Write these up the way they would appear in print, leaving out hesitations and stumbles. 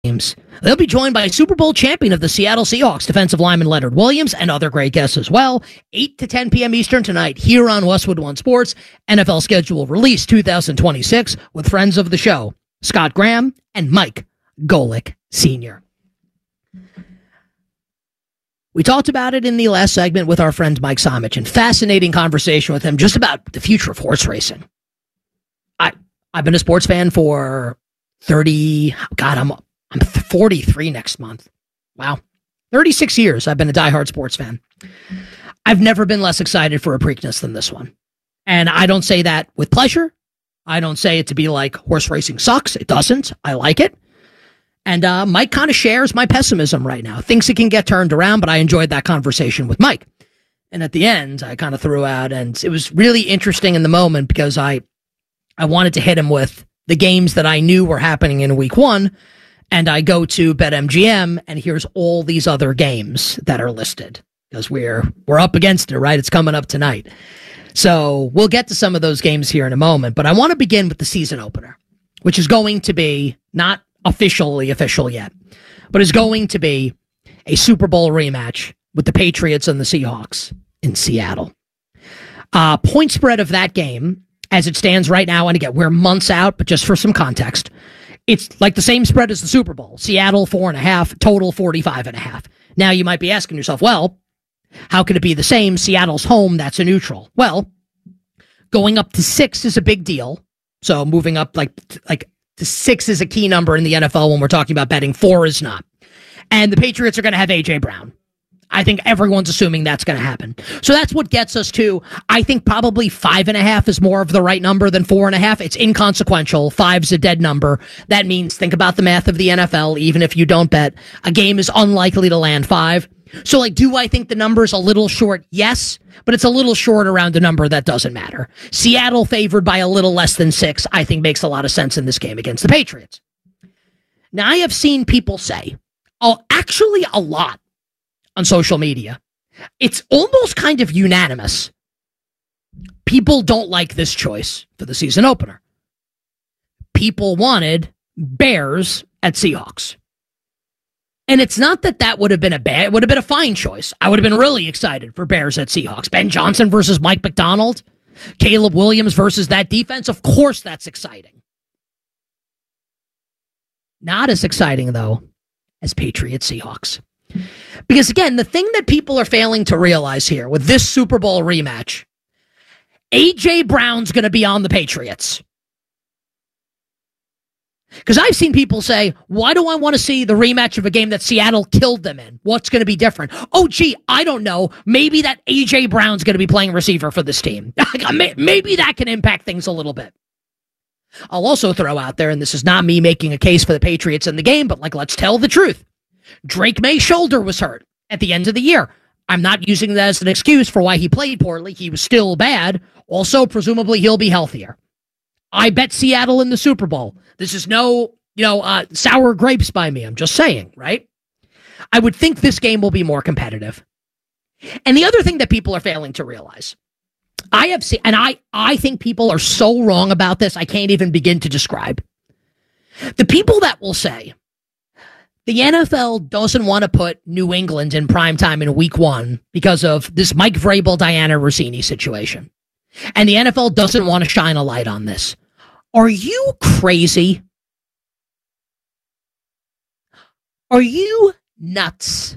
games. They'll be joined by Super Bowl champion of the Seattle Seahawks, defensive lineman Leonard Williams, and other great guests as well. 8 to 10 p.m. Eastern tonight here on Westwood One Sports. NFL schedule release 2026 with friends of the show, Scott Graham and Mike Golick Sr. We talked about it in the last segment with our friend Mike Somich, and fascinating conversation with him just about the future of horse racing. I've been a sports fan for 30, God, I'm 43 next month. Wow. 36 years I've been a diehard sports fan. I've never been less excited for a Preakness than this one. And I don't say that with pleasure. I don't say it to be like horse racing sucks. It doesn't. I like it. And Mike kind of shares my pessimism right now. Thinks it can get turned around, but I enjoyed that conversation with Mike. And at the end, I kind of threw out, and it was really interesting in the moment because I wanted to hit him with the games that I knew were happening in week one. And I go to BetMGM, and here's all these other games that are listed because we're up against it, right? It's coming up tonight. So we'll get to some of those games here in a moment, but I want to begin with the season opener, which is going to be not officially official yet, but is going to be a Super Bowl rematch with the Patriots and the Seahawks in Seattle. Point spread of that game, as it stands right now, and again, we're months out, but just for some context, it's like the same spread as the Super Bowl. Seattle 4.5, total 45.5. Now you might be asking yourself, well, how could it be the same? Seattle's home, that's a neutral. Well, going up to 6 is a big deal. So moving up like to 6 is a key number in the NFL when we're talking about betting. 4 is not. And the Patriots are going to have A.J. Brown. I think everyone's assuming that's going to happen. So that's what gets us to, I think probably 5.5 is more of the right number than 4.5. It's inconsequential. 5's a dead number. That means, think about the math of the NFL, even if you don't bet, a game is unlikely to land 5. So, do I think the number's a little short? Yes, but it's a little short around a number that doesn't matter. Seattle favored by a little less than 6, I think makes a lot of sense in this game against the Patriots. Now, I have seen people say, actually a lot on social media, it's almost kind of unanimous. People don't like this choice for the season opener. People wanted Bears at Seahawks. And it's not that would have been it would have been a fine choice. I would have been really excited for Bears at Seahawks. Ben Johnson versus Mike McDonald. Caleb Williams versus that defense. Of course that's exciting. Not as exciting, though, as Patriots Seahawks. Because, again, the thing that people are failing to realize here with this Super Bowl rematch, A.J. Brown's going to be on the Patriots. Because I've seen people say, why do I want to see the rematch of a game that Seattle killed them in? What's going to be different? Oh, gee, I don't know. Maybe that A.J. Brown's going to be playing receiver for this team. Maybe that can impact things a little bit. I'll also throw out there, and this is not me making a case for the Patriots in the game, but let's tell the truth. Drake May's shoulder was hurt at the end of the year. I'm not using that as an excuse for why he played poorly. He was still bad. Also, presumably, he'll be healthier. I bet Seattle in the Super Bowl. This is no, sour grapes by me. I'm just saying, right? I would think this game will be more competitive. And the other thing that people are failing to realize, I have seen, and I think people are so wrong about this, I can't even begin to describe. The people that will say, the NFL doesn't want to put New England in primetime in week 1 because of this Mike Vrabel, Diana Rossini situation. And the NFL doesn't want to shine a light on this. Are you crazy? Are you nuts?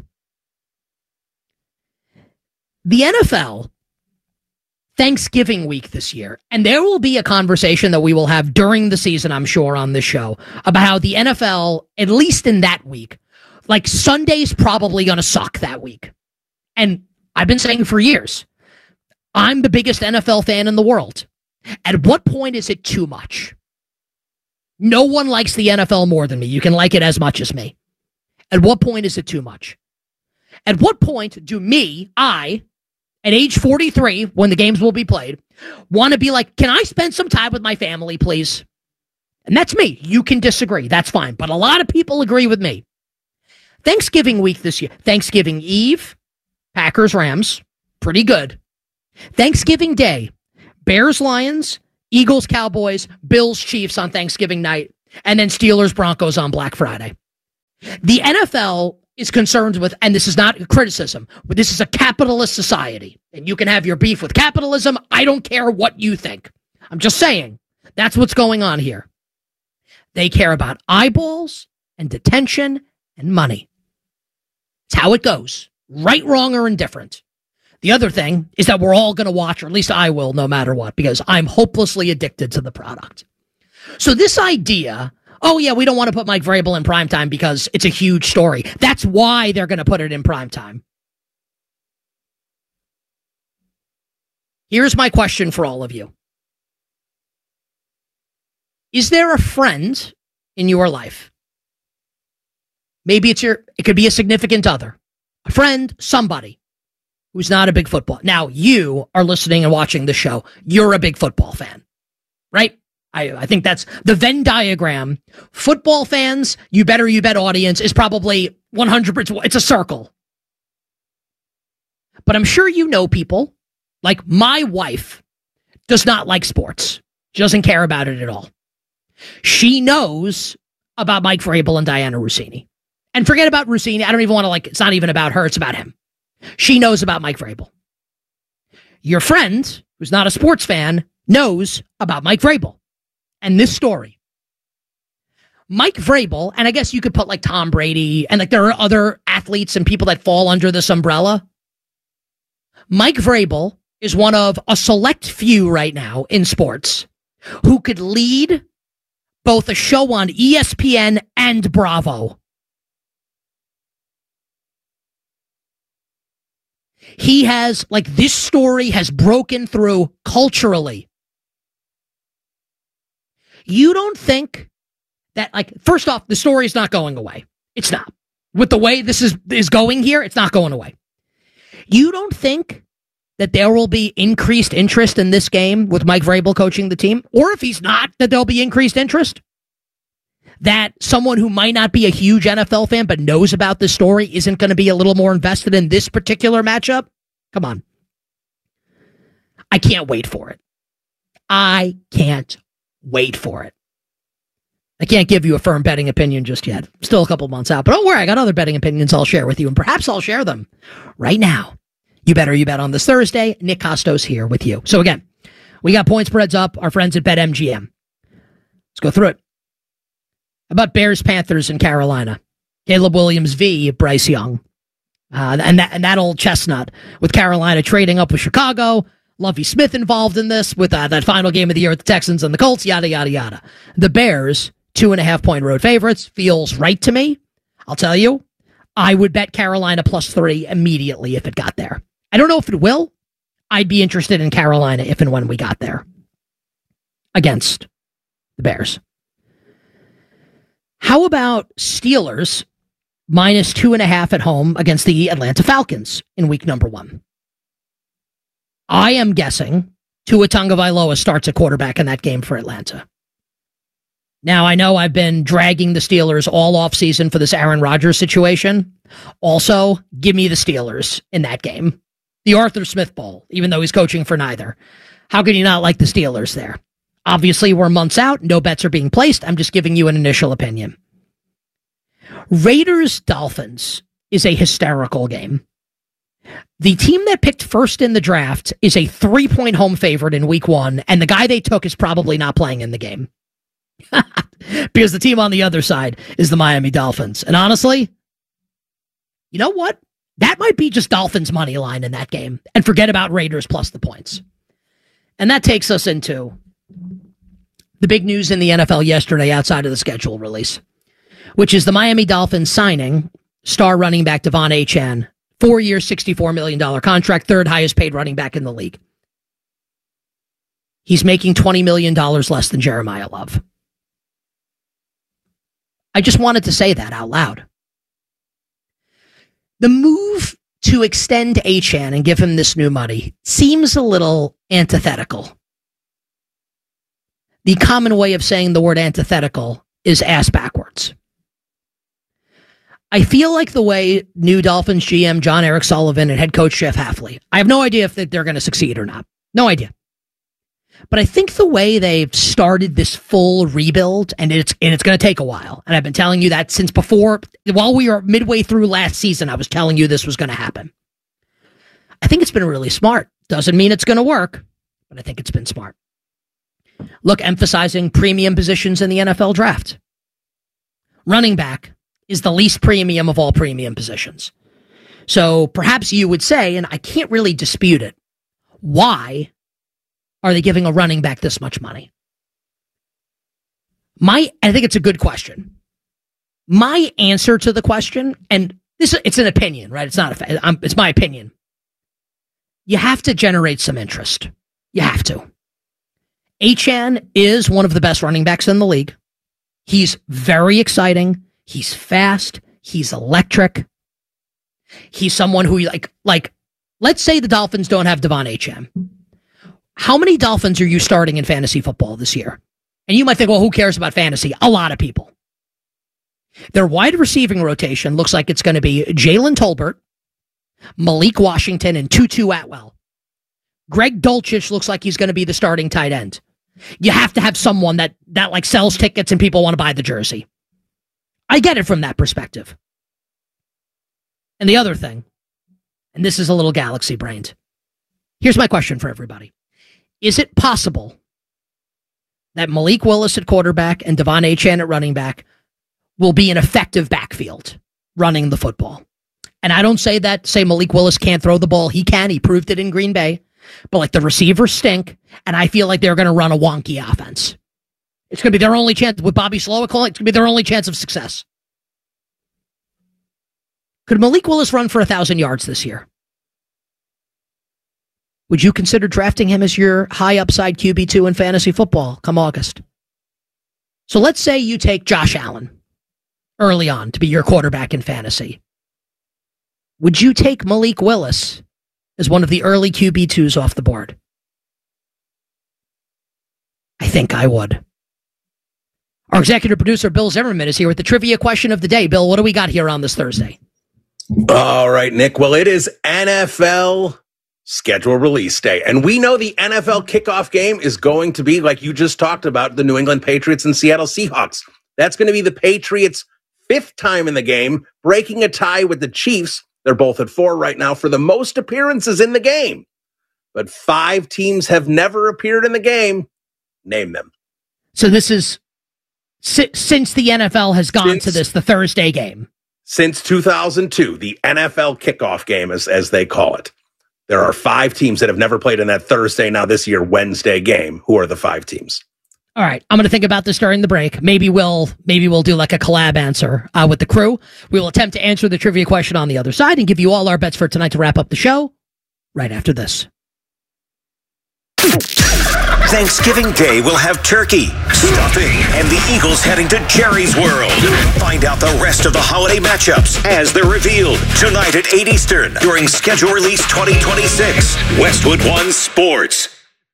The NFL, Thanksgiving week this year, and there will be a conversation that we will have during the season, I'm sure, on this show, about how the NFL, at least in that week, Sunday's probably going to suck that week. And I've been saying for years, I'm the biggest NFL fan in the world. At what point is it too much? No one likes the NFL more than me. You can like it as much as me. At what point is it too much? At what point do I, at age 43, when the games will be played, want to be like, can I spend some time with my family, please? And that's me. You can disagree. That's fine. But a lot of people agree with me. Thanksgiving week this year. Thanksgiving Eve, Packers, Rams. Pretty good. Thanksgiving Day, Bears, Lions, Eagles, Cowboys, Bills, Chiefs on Thanksgiving night, and then Steelers, Broncos on Black Friday. The NFL is concerned with, and this is not a criticism, but this is a capitalist society. And you can have your beef with capitalism. I don't care what you think. I'm just saying that's what's going on here. They care about eyeballs and attention and money. It's how it goes. Right, wrong, or indifferent. The other thing is that we're all going to watch, or at least I will, no matter what, because I'm hopelessly addicted to the product. So this idea, oh yeah, we don't want to put Mike Vrabel in primetime because it's a huge story. That's why they're going to put it in primetime. Here's my question for all of you. Is there a friend in your life? Maybe it could be a significant other, a friend, somebody who's not a big football. Now, you are listening and watching the show. You're a big football fan, right? I think that's the Venn diagram. Football fans, you bet audience is probably 100%. It's a circle. But I'm sure you know people, like my wife does not like sports. She doesn't care about it at all. She knows about Mike Vrabel and Diana Russini. And forget about Russini. I don't even want to it's not even about her. It's about him. She knows about Mike Vrabel. Your friend, who's not a sports fan, knows about Mike Vrabel and this story. Mike Vrabel, and I guess you could put like Tom Brady, and like there are other athletes and people that fall under this umbrella. Mike Vrabel is one of a select few right now in sports who could lead both a show on ESPN and Bravo. He has, this story has broken through culturally. You don't think that, first off, the story is not going away. It's not. With the way this is going here, it's not going away. You don't think that there will be increased interest in this game with Mike Vrabel coaching the team? Or if he's not, that there'll be increased interest? That someone who might not be a huge NFL fan but knows about this story isn't going to be a little more invested in this particular matchup? Come on. I can't wait for it. I can't wait for it. I can't give you a firm betting opinion just yet. Still a couple months out, but don't worry, I got other betting opinions I'll share with you, and perhaps I'll share them right now. You bet on this Thursday. Nick Costos here with you. So again, we got point spreads up, our friends at BetMGM. Let's go through it. How about Bears, Panthers in Carolina? Caleb Williams v. Bryce Young. And that old chestnut with Carolina trading up with Chicago. Lovie Smith involved in this with that final game of the year with the Texans and the Colts, yada, yada, yada. The Bears, 2.5-point road favorites, feels right to me. I'll tell you, I would bet Carolina +3 immediately if it got there. I don't know if it will. I'd be interested in Carolina if and when we got there against the Bears. How about Steelers -2.5 at home against the Atlanta Falcons in week number 1? I am guessing Tua Tagovailoa starts at quarterback in that game for Atlanta. Now, I know I've been dragging the Steelers all offseason for this Aaron Rodgers situation. Also, give me the Steelers in that game. The Arthur Smith Bowl, even though he's coaching for neither. How can you not like the Steelers there? Obviously, we're months out. No bets are being placed. I'm just giving you an initial opinion. Raiders-Dolphins is a hysterical game. The team that picked first in the draft is a 3-point home favorite in week 1, and the guy they took is probably not playing in the game. Because the team on the other side is the Miami Dolphins. And honestly, you know what? That might be just Dolphins money line in that game. And forget about Raiders plus the points. And that takes us into the big news in the NFL yesterday outside of the schedule release, which is the Miami Dolphins signing star running back Devon Achane, 4-year, $64 million contract, third highest paid running back in the league. He's making $20 million less than Jeremiah Love. I just wanted to say that out loud. The move to extend Achane and give him this new money seems a little antithetical. The common way of saying the word antithetical is ass backwards. I feel like the way new Dolphins GM John Eric Sullivan and head coach Jeff Hafley, I have no idea if they're going to succeed or not. No idea. But I think the way they've started this full rebuild, and it's going to take a while, and I've been telling you that since before, while we were midway through last season, I was telling you this was going to happen. I think it's been really smart. Doesn't mean it's going to work, but I think it's been smart. Look, emphasizing premium positions in the NFL draft. Running back is the least premium of all premium positions. So perhaps you would say, and I can't really dispute it, why are they giving a running back this much money? I think it's a good question. My answer to the question, and it's an opinion, right? It's not it's my opinion. You have to generate some interest. You have to. Achane is one of the best running backs in the league. He's very exciting. He's fast. He's electric. He's someone who like. Let's say the Dolphins don't have Devon Achane. How many Dolphins are you starting in fantasy football this year? And you might think, well, who cares about fantasy? A lot of people. Their wide receiving rotation looks like it's going to be Jalen Tolbert, Malik Washington, and Tutu Atwell. Greg Dulcich looks like he's going to be the starting tight end. You have to have someone that like sells tickets and people want to buy the jersey. I get it from that perspective. And the other thing, and this is a little galaxy-brained. Here's my question for everybody. Is it possible that Malik Willis at quarterback and Devon Achane at running back will be an effective backfield running the football? And I don't say Malik Willis can't throw the ball. He can. He proved it in Green Bay. But like the receivers stink, and I feel like they're going to run a wonky offense. It's going to be their only chance with Bobby Slowick calling. It's going to be their only chance of success. Could Malik Willis run for 1,000 yards this year? Would you consider drafting him as your high upside QB2 in fantasy football come August? So let's say you take Josh Allen early on to be your quarterback in fantasy. Would you take Malik Willis as one of the early QB2s off the board? I think I would. Our executive producer, Bill Zimmerman, is here with the trivia question of the day. Bill, what do we got here on this Thursday? All right, Nick. Well, it is NFL schedule release day. And we know the NFL kickoff game is going to be, like you just talked about, the New England Patriots and Seattle Seahawks. That's going to be the Patriots' 5th time in the game, breaking a tie with the Chiefs. They're both at 4 right now for the most appearances in the game. But 5 teams have never appeared in the game. Name them. So this is since the NFL has gone to this, the Thursday game. Since 2002, the NFL kickoff game, as they call it. There are 5 teams that have never played in that Thursday, now this year, Wednesday game. Who are the 5 teams? All right, I'm going to think about this during the break. Maybe we'll do like a collab answer with the crew. We will attempt to answer the trivia question on the other side and give you all our bets for tonight to wrap up the show right after this. Thanksgiving Day will have turkey, stuffing, and the Eagles heading to Jerry's World. Find out the rest of the holiday matchups as they're revealed tonight at 8 Eastern during Schedule Release 2026. Westwood One Sports.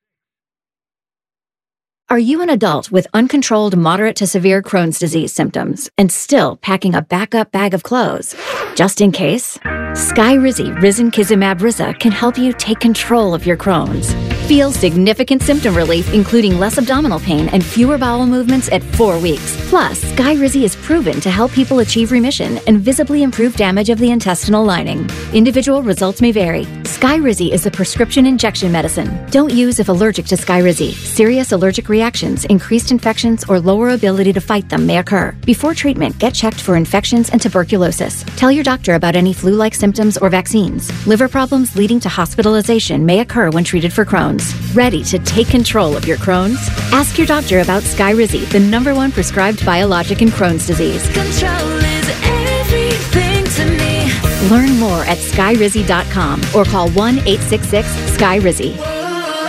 Are you an adult with uncontrolled moderate to severe Crohn's disease symptoms and still packing a backup bag of clothes? Just in case, Skyrizi Risankizumab Riza can help you take control of your Crohn's. Feel significant symptom relief, including less abdominal pain and fewer bowel movements at 4 weeks. Plus, Skyrizi is proven to help people achieve remission and visibly improve damage of the intestinal lining. Individual results may vary. Skyrizi is a prescription injection medicine. Don't use if allergic to Skyrizi. Serious allergic reactions, increased infections, or lower ability to fight them may occur. Before treatment, get checked for infections and tuberculosis. Tell your doctor about any flu-like symptoms or vaccines. Liver problems leading to hospitalization may occur when treated for Crohn's. Ready to take control of your Crohn's? Ask your doctor about Skyrizi, the #1 prescribed biologic in Crohn's disease. Control is everything to me. Learn more at skyrizi.com or call 1-866-SKYRIZI.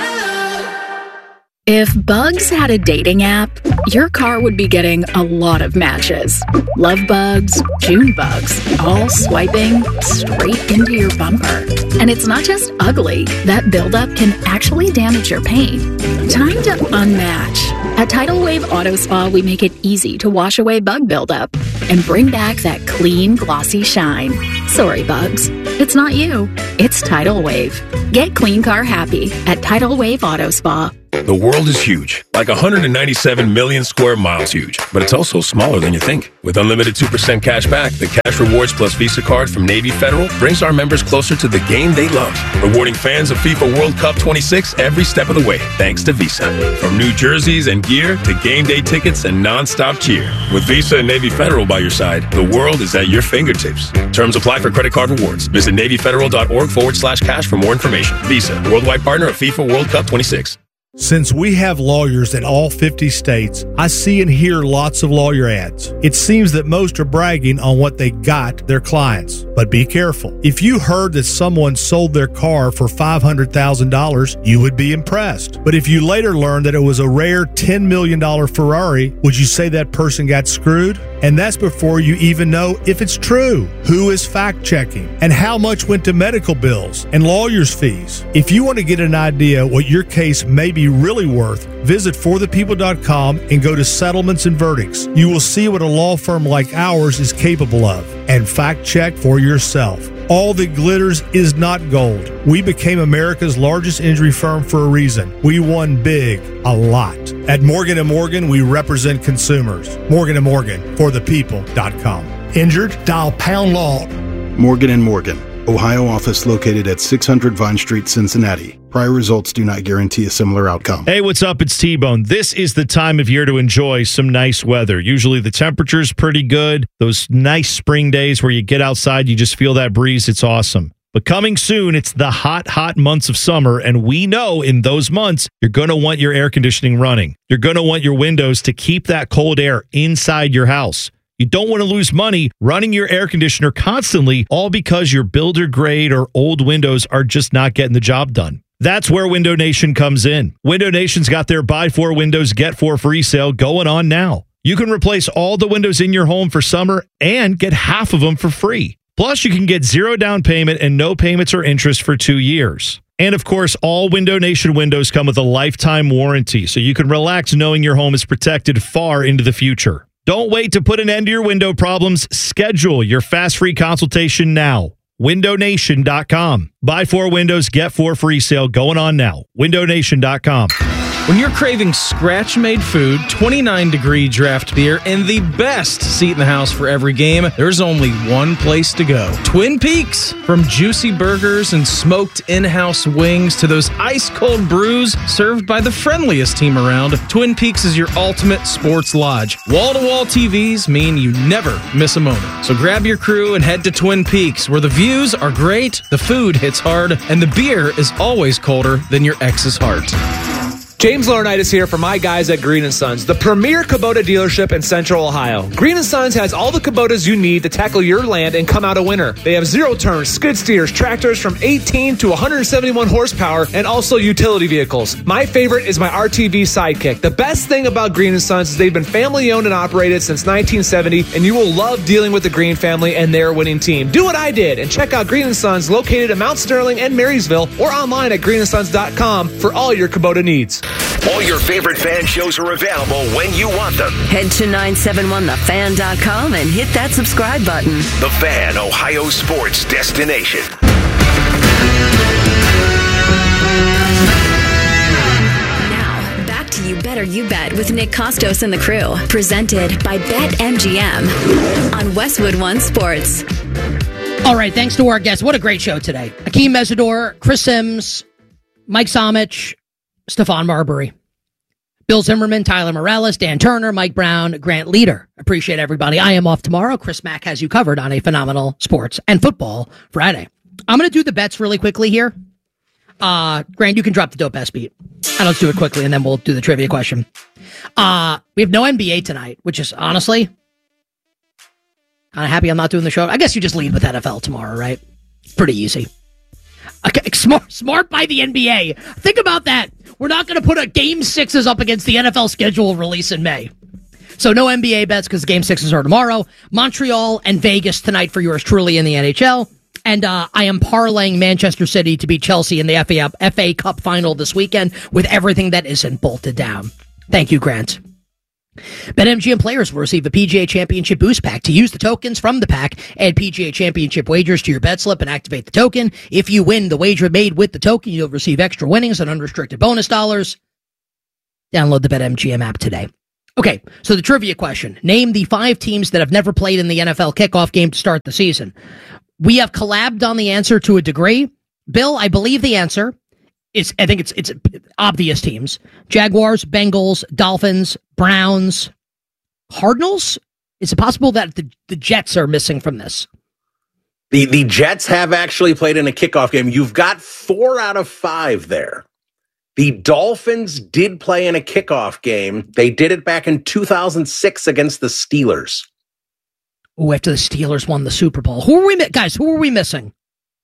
If Bugs had a dating app, your car would be getting a lot of matches. Love bugs, June bugs, all swiping straight into your bumper. And it's not just ugly. That buildup can actually damage your paint. Time to unmatch. At Tidal Wave Auto Spa, we make it easy to wash away bug buildup and bring back that clean, glossy shine. Sorry, bugs. It's not you. It's Tidal Wave. Get clean car happy at Tidal Wave Auto Spa. The world is huge, like 197 million square miles huge, but it's also smaller than you think. With unlimited 2% cash back, the Cash Rewards Plus Visa card from Navy Federal brings our members closer to the game they love, rewarding fans of FIFA World Cup 26 every step of the way, thanks to Visa. From new jerseys and gear to game day tickets and non-stop cheer. With Visa and Navy Federal by your side, the world is at your fingertips. Terms apply for credit card rewards. Visit NavyFederal.org/cash for more information. Visa, worldwide partner of FIFA World Cup 26. Since we have lawyers in all 50 states, I see and hear lots of lawyer ads. It seems that most are bragging on what they got their clients. But be careful. If you heard that someone sold their car for $500,000, you would be impressed. But if you later learned that it was a rare $10 million Ferrari, would you say that person got screwed? And that's before you even know if it's true. Who is fact-checking? And how much went to medical bills and lawyers' fees? If you want to get an idea what your case may be really worth, visit forthepeople.com and go to settlements and verdicts. You will see what a law firm like ours is capable of. And fact-check for yourself. All that glitters is not gold. We became America's largest injury firm for a reason. We won big, a lot. At Morgan & Morgan, we represent consumers. Morgan & Morgan, forthepeople.com. Injured? Dial pound law. Morgan & Morgan, Ohio office located at 600 Vine Street, Cincinnati. Prior results do not guarantee a similar outcome. Hey, what's up? It's T-Bone. This is the time of year to enjoy some nice weather. Usually the temperature's pretty good. Those nice spring days where you get outside, you just feel that breeze. It's awesome. But coming soon, it's the hot, hot months of summer, and we know in those months, you're going to want your air conditioning running. You're going to want your windows to keep that cold air inside your house. You don't want to lose money running your air conditioner constantly, all because your builder grade or old windows are just not getting the job done. That's where Window Nation comes in. Window Nation's got their buy 4 windows, get 4 free sale going on now. You can replace all the windows in your home for summer and get half of them for free. Plus, you can get 0 down payment and no payments or interest for 2 years. And of course, all Window Nation windows come with a lifetime warranty, so you can relax knowing your home is protected far into the future. Don't wait to put an end to your window problems. Schedule your fast free consultation now. WindowNation.com. Buy 4 windows, get 4 free sale going on now. WindowNation.com. When you're craving scratch-made food, 29-degree draft beer, and the best seat in the house for every game, there's only one place to go. Twin Peaks. From juicy burgers and smoked in-house wings to those ice-cold brews served by the friendliest team around, Twin Peaks is your ultimate sports lodge. Wall-to-wall TVs mean you never miss a moment. So grab your crew and head to Twin Peaks, where the views are great, the food hits hard, and the beer is always colder than your ex's heart. James Laurinaitis here for my guys at Green & Sons, the premier Kubota dealership in Central Ohio. Green & Sons has all the Kubotas you need to tackle your land and come out a winner. They have zero-turn skid steers, tractors from 18 to 171 horsepower, and also utility vehicles. My favorite is my RTV Sidekick. The best thing about Green & Sons is they've been family-owned and operated since 1970, and you will love dealing with the Green family and their winning team. Do what I did and check out Green & Sons located in Mount Sterling and Marysville or online at greenandsons.com for all your Kubota needs. All your favorite fan shows are available when you want them. Head to 971thefan.com and hit that subscribe button. The Fan, Ohio sports destination. Now, back to You Better You Bet with Nick Costos and the crew. Presented by BetMGM on Westwood One Sports. All right, thanks to our guests. What a great show today. Akeem Mesidor, Chris Sims, Mike Somich, Stephon Marbury, Bill Zimmerman, Tyler Morales, Dan Turner, Mike Brown, Grant Leader. Appreciate everybody. I am off tomorrow. Chris Mack has you covered on a phenomenal sports and football Friday. I'm going to do the bets really quickly here. Grant, you can drop the dope ass beat. And let's do it quickly, and then we'll do the trivia question. We have no NBA tonight, which is honestly kind of happy I'm not doing the show. I guess you just lead with NFL tomorrow, right? Pretty easy. Okay, smart by the NBA. Think about that. We're not going to put a Game 6s up against the NFL schedule release in May. So no NBA bets because Game 6s are tomorrow. Montreal and Vegas tonight for yours truly in the NHL. And I am parlaying Manchester City to beat Chelsea in the FA Cup final this weekend with everything that isn't bolted down. Thank you, Grant. BetMGM players will receive a PGA Championship boost pack. To use the tokens from the pack, add PGA Championship wagers to your bet slip and activate the token. If you win the wager made with the token, you'll receive extra winnings and unrestricted bonus dollars. Download the BetMGM app today. Okay, so the trivia question. Name the 5 teams that have never played in the NFL kickoff game to start the season. We have collabed on the answer to a degree. Bill, I believe the answer is, I think it's obvious teams. Jaguars, Bengals, Dolphins, Browns, Cardinals. Is it possible that the Jets are missing from this? The Jets have actually played in a kickoff game. You've got 4 out of 5 there. The Dolphins did play in a kickoff game. They did it back in 2006 against the Steelers. Oh, after the Steelers won the Super Bowl. Who are we missing?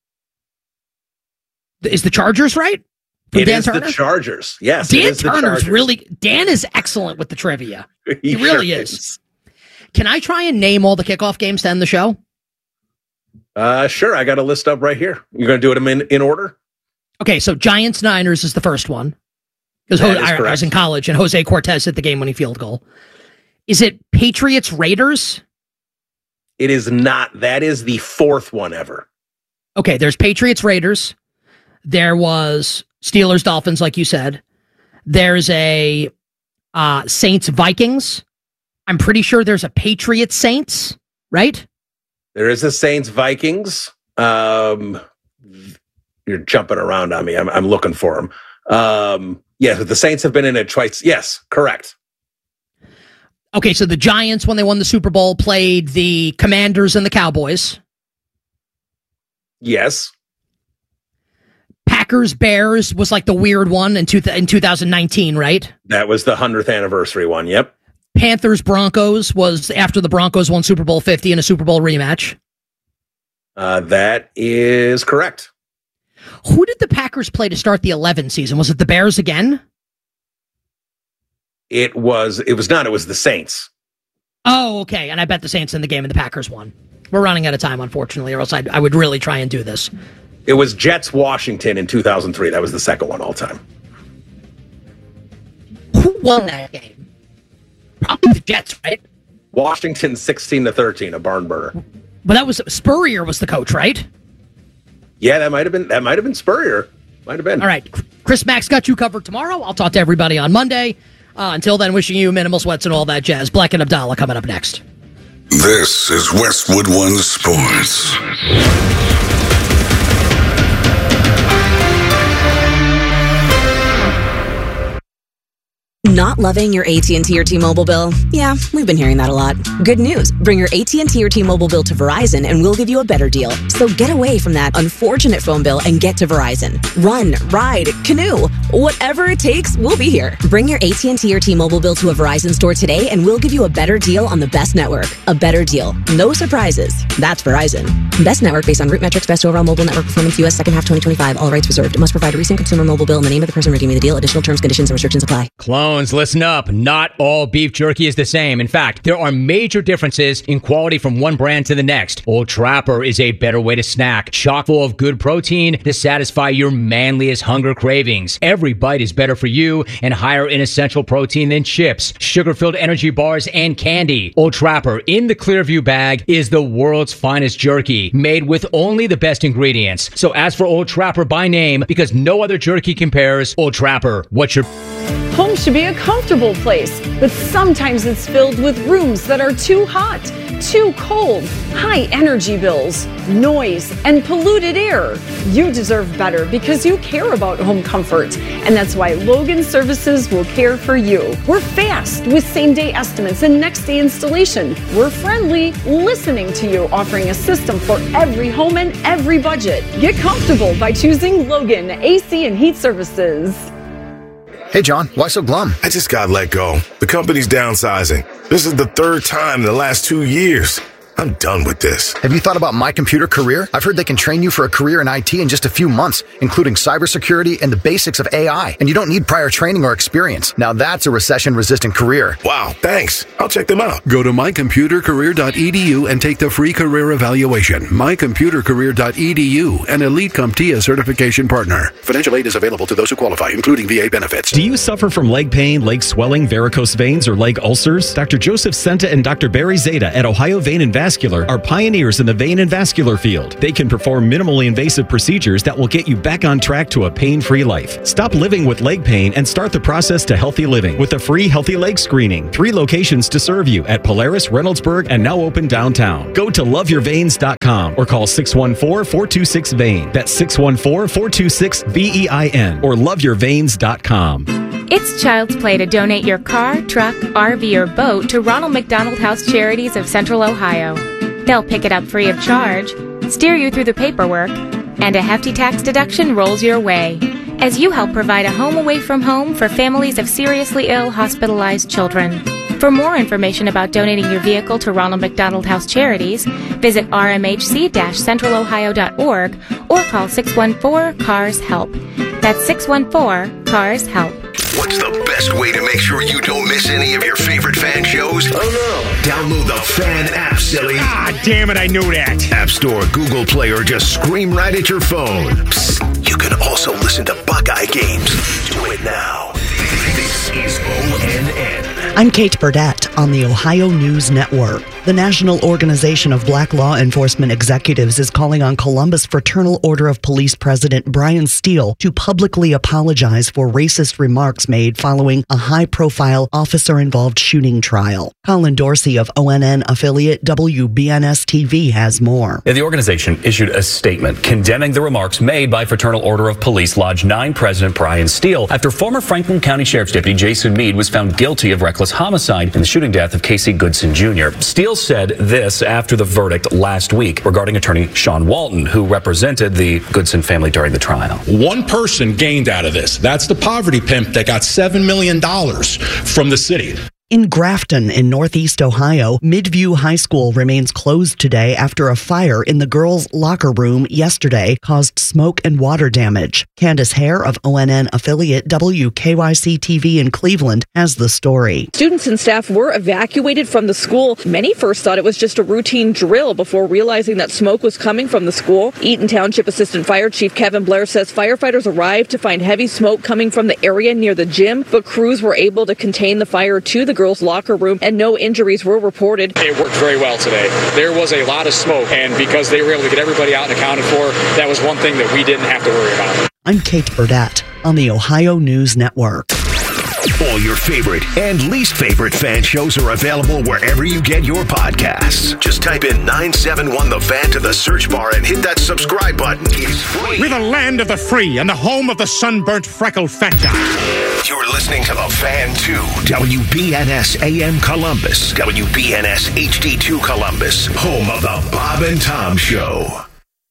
Is the Chargers right? From It Dan is Turner? the Chargers. Yes, Dan it is the Turner's Chargers. Dan is excellent with the trivia. He really sure is. Can I try and name all the kickoff games to end the show? Sure, I got a list up right here. You're going to do them in order? Okay, so Giants-Niners is the first one. Because I was in college, and Jose Cortez hit the game-winning field goal. Is it Patriots-Raiders? It is not. That is the 4th one ever. Okay, there's Patriots-Raiders. There was Steelers-Dolphins, like you said. There's a Saints-Vikings. I'm pretty sure there's a Patriots-Saints, right? There is a Saints-Vikings. You're jumping around on me. I'm looking for them. Yeah, the Saints have been in it twice. Yes, correct. Okay, so the Giants, when they won the Super Bowl, played the Commanders and the Cowboys. Yes. Packers-Bears was like the weird one in 2019, right? That was the 100th anniversary one. Yep. Panthers-Broncos was after the Broncos won Super Bowl 50 in a Super Bowl rematch. That is correct. Who did the Packers play to start the 11 season? Was it the Bears again? It was not. It was the Saints. Oh, okay. And I bet the Saints in the game and the Packers won. We're running out of time, unfortunately, or else I would really try and do this. It was Jets-Washington in 2003. That was the second one all time. Who won that game? Probably the Jets, right? Washington 16-13, a barn burner. But that was Spurrier was the coach, right? Yeah, that might have been Spurrier. Might have been. All right. Chris Mack's got you covered tomorrow. I'll talk to everybody on Monday. Until then, wishing you minimal sweats and all that jazz. Black and Abdallah coming up next. This is Westwood One Sports. Not loving your AT&T or T-Mobile bill? Yeah, we've been hearing that a lot. Good news. Bring your AT&T or T-Mobile bill to Verizon and we'll give you a better deal. So get away from that unfortunate phone bill and get to Verizon. Run, ride, canoe. Whatever it takes, we'll be here. Bring your AT&T or T-Mobile bill to a Verizon store today and we'll give you a better deal on the best network. A better deal. No surprises. That's Verizon. Best network based on root metrics, best overall mobile network performance, U.S. second half 2025. All rights reserved. Must provide a recent consumer mobile bill in the name of the person redeeming the deal. Additional terms, conditions, and restrictions apply. Clones, listen up. Not all beef jerky is the same. In fact, there are major differences in quality from one brand to the next. Old Trapper is a better way to snack, chock full of good protein to satisfy your manliest hunger cravings. Every bite is better for you and higher in essential protein than chips, sugar-filled energy bars, and candy. Old Trapper in the Clearview bag is the world's finest jerky, made with only the best ingredients. So ask for Old Trapper by name because no other jerky compares. Old Trapper, what's your... Home should be a comfortable place, but sometimes it's filled with rooms that are too hot, too cold, high energy bills, noise, and polluted air. You deserve better because you care about home comfort, and that's why Logan Services will care for you. We're fast with same-day estimates and next-day installation. We're friendly, listening to you, offering a system for every home and every budget. Get comfortable by choosing Logan AC and Heat Services. Hey, John, why so glum? I just got let go. The company's downsizing. This is the 3rd time in the last 2 years. I'm done with this. Have you thought about My Computer Career? I've heard they can train you for a career in IT in just a few months, including cybersecurity and the basics of AI. And you don't need prior training or experience. Now that's a recession-resistant career. Wow, thanks. I'll check them out. Go to mycomputercareer.edu and take the free career evaluation. Mycomputercareer.edu, an Elite CompTIA certification partner. Financial aid is available to those who qualify, including VA benefits. Do you suffer from leg pain, leg swelling, varicose veins, or leg ulcers? Dr. Joseph Senta and Dr. Barry Zeta at Ohio Vein and Vascular Vascular are pioneers in the vein and vascular field. They can perform minimally invasive procedures that will get you back on track to a pain-free life. Stop living with leg pain and start the process to healthy living with a free healthy leg screening. 3 locations to serve you at Polaris, Reynoldsburg, and now open downtown. Go to loveyourveins.com or call 614-426-VEIN. That's 614-426-VEIN or loveyourveins.com. It's child's play to donate your car, truck, RV, or boat to Ronald McDonald House Charities of Central Ohio. They'll pick it up free of charge, steer you through the paperwork, and a hefty tax deduction rolls your way as you help provide a home away from home for families of seriously ill, hospitalized children. For more information about donating your vehicle to Ronald McDonald House Charities, visit rmhc-centralohio.org or call 614-CARS-HELP. That's 614-CARS-HELP. What's the best way to make sure you don't miss any of your favorite fan shows? Oh no! Download the Fan app, silly. Ah, damn it, I knew that. App Store, Google Play, or just scream right at your phone. Psst, you can also listen to Buckeye games. Do it now. This is ONN. I'm Kate Burdett on the Ohio News Network. The National Organization of Black Law Enforcement Executives is calling on Columbus Fraternal Order of Police President Brian Steele to publicly apologize for racist remarks made following a high-profile officer-involved shooting trial. Colin Dorsey of ONN affiliate WBNS-TV has more. The organization issued a statement condemning the remarks made by Fraternal Order of Police Lodge 9 President Brian Steele after former Franklin County Sheriff's Deputy Jason Meade was found guilty of reckless homicide in the shooting death of Casey Goodson Jr. Steele said this after the verdict last week regarding attorney Sean Walton, who represented the Goodson family during the trial. One person gained out of this. That's the poverty pimp that got $7 million from the city. In Grafton, in Northeast Ohio, Midview High School remains closed today after a fire in the girls' locker room yesterday caused smoke and water damage. Candace Hare of ONN affiliate WKYC-TV in Cleveland has the story. Students and staff were evacuated from the school. Many first thought it was just a routine drill before realizing that smoke was coming from the school. Eaton Township Assistant Fire Chief Kevin Blair says firefighters arrived to find heavy smoke coming from the area near the gym, but crews were able to contain the fire to the girls' locker room and no injuries were reported. It worked very well today. There was a lot of smoke, and because they were able to get everybody out and accounted for, that was one thing that we didn't have to worry about. I'm Kate Burdett on the Ohio News Network. All your favorite and least favorite fan shows are available wherever you get your podcasts. Just type in 971 The Fan to the search bar and hit that subscribe button. It's free. We're the land of the free and the home of the sunburnt freckled fat guy. You're listening to The Fan 2, WBNS AM Columbus, WBNS HD2 Columbus, home of the Bob and Tom Show.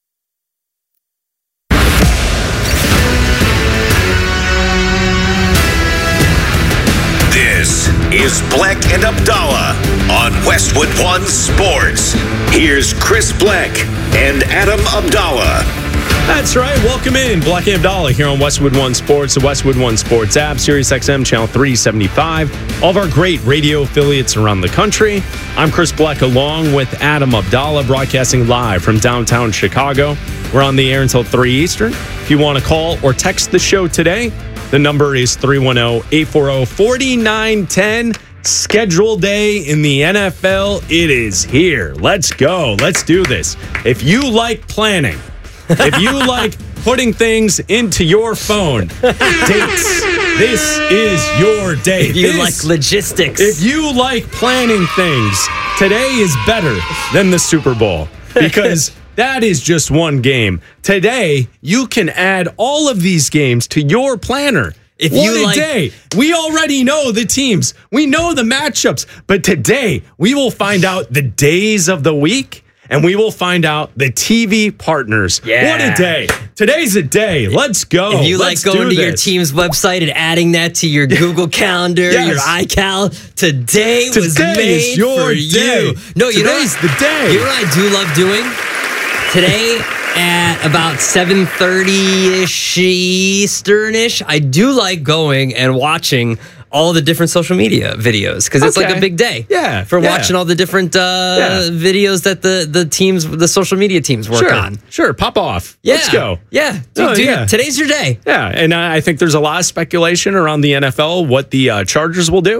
This is Black and Abdallah on Westwood One Sports. Here's Chris Black and Adam Abdallah. That's right. Welcome in. Black and Abdallah here on Westwood One Sports, the Westwood One Sports app, Sirius XM Channel 375. All of our great radio affiliates around the country. I'm Chris Black along with Adam Abdallah, broadcasting live from downtown Chicago. We're on the air until 3 Eastern. If you want to call or text the show today, the number is 310-840-4910. Schedule day in the NFL. It is here. Let's go. Let's do this. If you like planning, if you like putting things into your phone, dates, this is your day. If you like logistics. If you like planning things, today is better than the Super Bowl because that is just one game. Today, you can add all of these games to your planner. If what you a day. We already know the teams. We know the matchups. But today, we will find out the days of the week, and we will find out the TV partners. Yeah. What a day. Today's a day. Let's go. If you like going to your team's website and adding that to your Google Calendar, your iCal, today was made your for day. you. No, Today's the day. You know what I do love doing? Today at about 7:30-ish Eastern-ish, I do like going and watching all the different social media videos because it's like a big day. Yeah. For watching all the different videos that the social media teams work on. Sure. Pop off. Yeah. Let's go. Yeah. Dude, today's your day. Yeah. And I think there's a lot of speculation around the NFL, what the Chargers will do.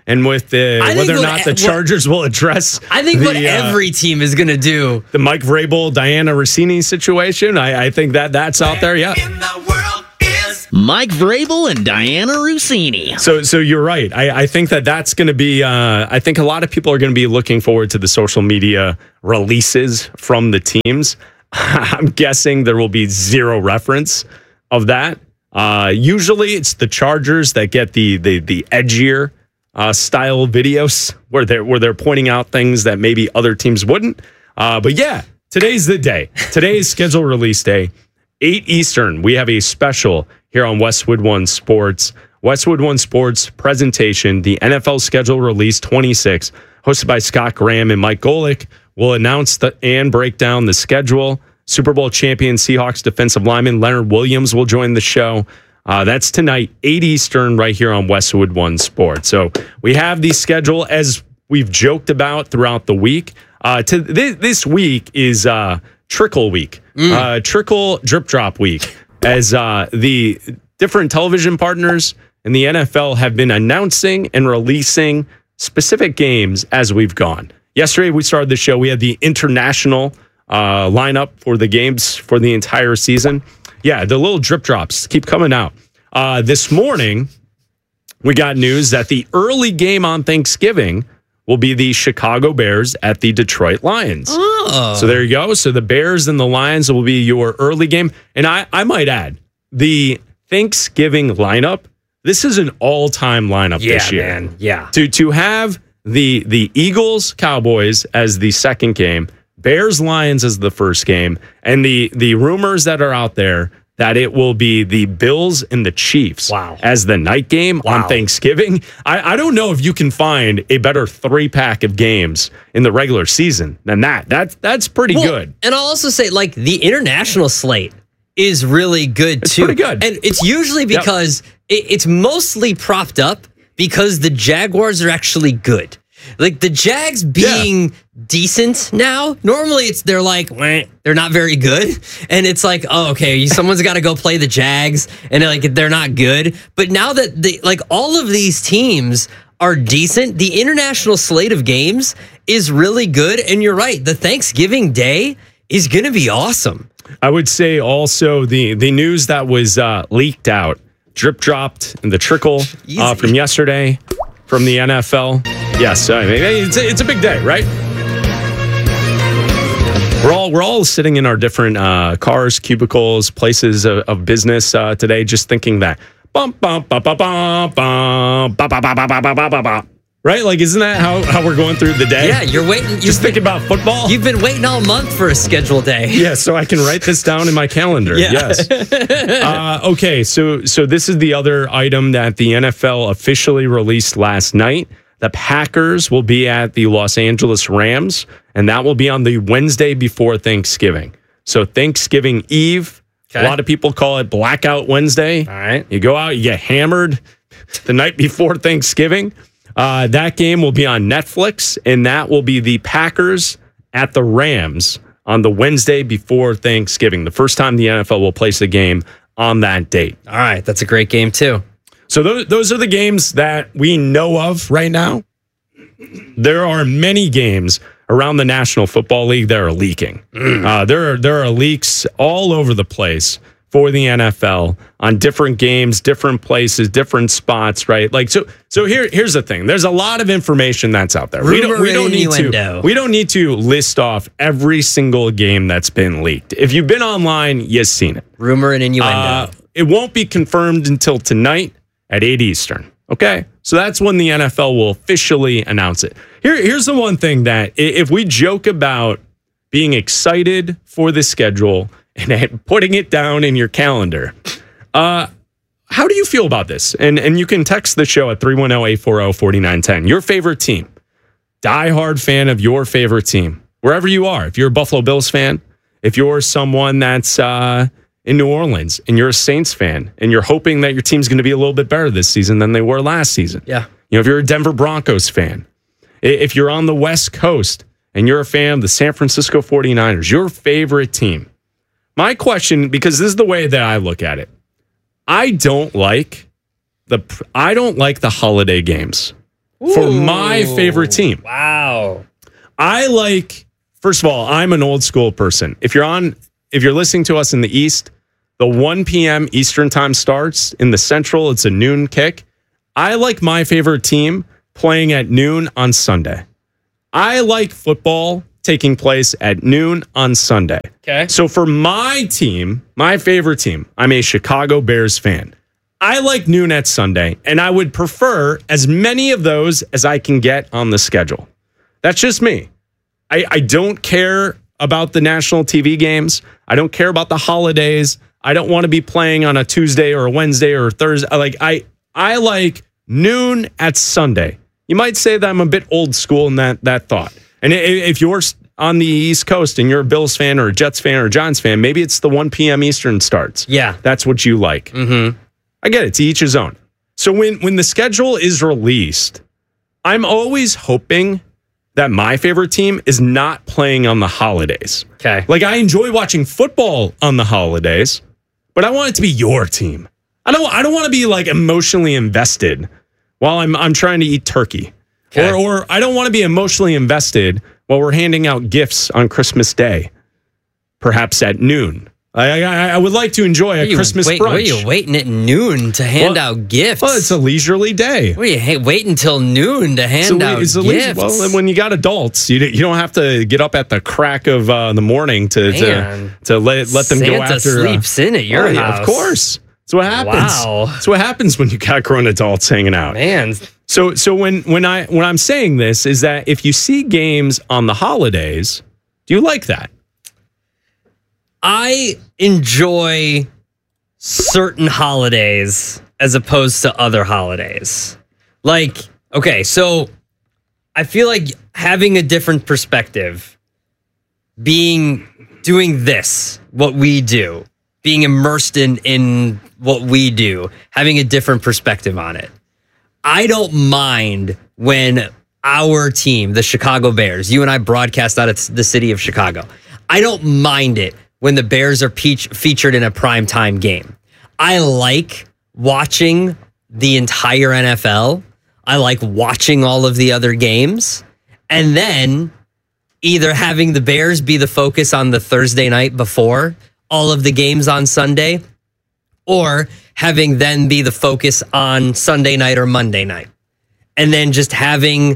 and with whether or not the Chargers will address. I think what every team is going to do. The Mike Vrabel, Diana Rossini situation. I think that's out there. Yeah. Mike Vrabel and Diana Rossini. So you're right. I think that's going to be. I think a lot of people are going to be looking forward to the social media releases from the teams. I'm guessing there will be zero reference of that. Usually, it's the Chargers that get the edgier style videos where they're pointing out things that maybe other teams wouldn't. But yeah, today's the day. Today's schedule release day, 8 Eastern. We have a special here on Westwood One Sports. Westwood One Sports presentation, the NFL schedule release 26, hosted by Scott Graham and Mike Golick, will announce and break down the schedule. Super Bowl champion Seahawks defensive lineman Leonard Williams will join the show. That's tonight, 8 Eastern, right here on Westwood One Sports. So we have the schedule as we've joked about throughout the week. This week is Trickle Week, Trickle Drip Drop Week, as the different television partners in the NFL have been announcing and releasing specific games as we've gone. Yesterday, we started the show. We had the international lineup for the games for the entire season. Yeah, the little drip drops keep coming out. This morning, we got news that the early game on Thanksgiving will be the Chicago Bears at the Detroit Lions. Oh. So there you go. So the Bears and the Lions will be your early game. And I might add, the Thanksgiving lineup, this is an all-time lineup this year. Man. Yeah. To have the Eagles, Cowboys as the second game, Bears, Lions as the first game, and the rumors that are out there that it will be the Bills and the Chiefs as the night game on Thanksgiving. I don't know if you can find a better 3-pack of games in the regular season than that. That's pretty good. And I'll also say, like, the international slate is really good, it's too. Pretty good. And it's usually because it's mostly propped up because the Jaguars are actually good. Like, the Jags being decent now, normally they're like, they're not very good. And it's like, oh, okay, someone's got to go play the Jags, and they're not good. But now that all of these teams are decent, the international slate of games is really good. And you're right, the Thanksgiving Day is going to be awesome. I would say also the news that was leaked out, drip dropped in the trickle from yesterday from the NFL. Yes, it's a big day, right? We're all sitting in our different cars, cubicles, places of business today, just thinking that right? Like, isn't that how we're going through the day? Yeah, you're waiting. Just thinking about football. You've been waiting all month for a scheduled day. Yeah, so I can write this down in my calendar. Yes. Okay, so this is the other item that the NFL officially released last night. The Packers will be at the Los Angeles Rams, and that will be on the Wednesday before Thanksgiving. So Thanksgiving Eve, a lot of people call it Blackout Wednesday. All right. You go out, you get hammered the night before Thanksgiving. That game will be on Netflix, and that will be the Packers at the Rams on the Wednesday before Thanksgiving. The first time the NFL will place a game on that date. All right, that's a great game too. So those are the games that we know of right now. There are many games around the National Football League that are leaking. There are leaks all over the place for the NFL on different games, different places, different spots, right? Like so here's the thing. There's a lot of information that's out there. We don't need to list off every single game that's been leaked. If you've been online, you've seen it. Rumor and innuendo. It won't be confirmed until tonight at 8 Eastern. Okay? So that's when the NFL will officially announce it. Here's the one thing that if we joke about being excited for the schedule and putting it down in your calendar, how do you feel about this? And you can text the show at 310-840-4910. Your favorite team. Diehard fan of your favorite team. Wherever you are. If you're a Buffalo Bills fan, if you're someone that's in New Orleans and you're a Saints fan and you're hoping that your team's going to be a little bit better this season than they were last season. Yeah. You know, if you're a Denver Broncos fan, if you're on the West Coast and you're a fan of the San Francisco 49ers, your favorite team. My question, because this is the way that I look at it, I don't like the holiday games. for my favorite team. Wow. I like, first of all, I'm an old school person. If you're listening to us in the East, the 1 p.m. Eastern time starts. In the Central, it's a noon kick. I like my favorite team playing at noon on Sunday. I like football taking place at noon on Sunday. Okay. So for my team, my favorite team, I'm a Chicago Bears fan. I like noon at Sunday, and I would prefer as many of those as I can get on the schedule. That's just me. I don't care about the national TV games. I don't care about the holidays. I don't want to be playing on a Tuesday or a Wednesday or a Thursday. I like noon at Sunday. You might say that I'm a bit old school in that thought. And if you're on the East Coast and you're a Bills fan or a Jets fan or a Giants fan, maybe it's the 1 p.m. Eastern starts. Yeah. That's what you like. Mm-hmm. I get it. To each his own. So when the schedule is released, I'm always hoping that my favorite team is not playing on the holidays. Okay. Like, I enjoy watching football on the holidays, but I want it to be your team. I don't want to be like emotionally invested while I'm trying to eat turkey. Okay. Or I don't want to be emotionally invested while we're handing out gifts on Christmas Day, perhaps at noon. I would like to enjoy a Christmas brunch. What are you waiting at noon to hand out gifts? Well, it's a leisurely day. What are you wait until noon to hand out gifts? Well, when you got adults, you don't have to get up at the crack of the morning to let them Santa go after. sleeps in at your house. Of course. That's what happens. Wow. That's what happens when you got grown adults hanging out. Man. So when I'm saying this is that if you see games on the holidays, do you like that? I enjoy certain holidays as opposed to other holidays. Like, okay, so I feel like having a different perspective, doing this, what we do, being immersed in what we do, having a different perspective on it. I don't mind when our team, the Chicago Bears, you and I broadcast out of the city of Chicago. I don't mind it when the Bears are featured in a primetime game. I like watching the entire NFL. I like watching all of the other games. And then either having the Bears be the focus on the Thursday night before all of the games on Sunday, or having then be the focus on Sunday night or Monday night. And then just having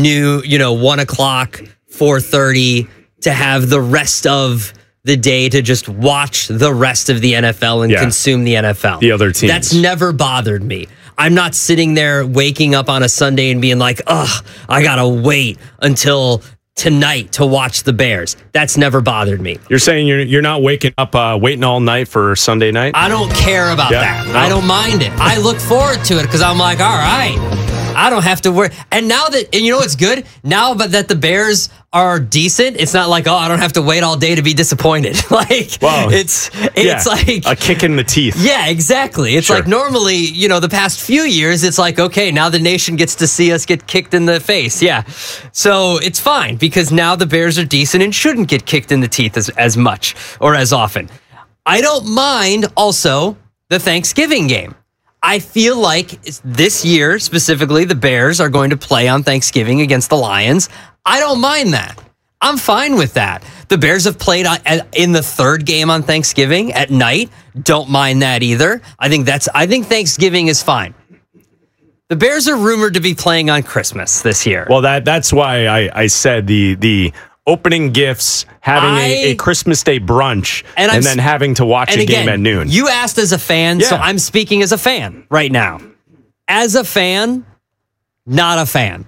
1 o'clock, 4:30 to have the rest of the day to just watch the rest of the NFL and consume the NFL. The other teams. That's never bothered me. I'm not sitting there waking up on a Sunday and being like, I got to wait until tonight to watch the Bears. That's never bothered me. You're saying you're not waking up waiting all night for Sunday night? I don't care about that. No. I don't mind it. I look forward to it because I'm like, all right, I don't have to worry. And now that, and you know what's good? Now that the Bears are decent, it's not like, I don't have to wait all day to be disappointed. It's like a kick in the teeth. Yeah, exactly. It's like normally, the past few years, it's like, okay, now the nation gets to see us get kicked in the face. Yeah. So it's fine because now the Bears are decent and shouldn't get kicked in the teeth as much or as often. I don't mind also the Thanksgiving game. I feel like this year, specifically, the Bears are going to play on Thanksgiving against the Lions. I don't mind that. I'm fine with that. The Bears have played in the third game on Thanksgiving at night. Don't mind that either. I think Thanksgiving is fine. The Bears are rumored to be playing on Christmas this year. Well, that's why I said the opening gifts, having a Christmas Day brunch, and then having to watch a game at noon. You asked as a fan, so I'm speaking as a fan right now. As a fan, not a fan.